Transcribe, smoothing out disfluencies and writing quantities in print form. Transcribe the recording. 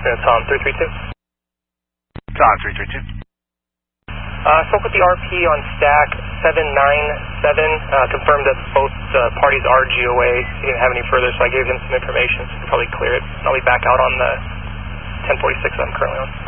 Tom 332. Tom 332. Spoke with the RP on stack 797, confirmed that both parties are GOA. He didn't have any further, so I gave him some information, so he can probably clear it. I'll be back out on the 1046 that I'm currently on.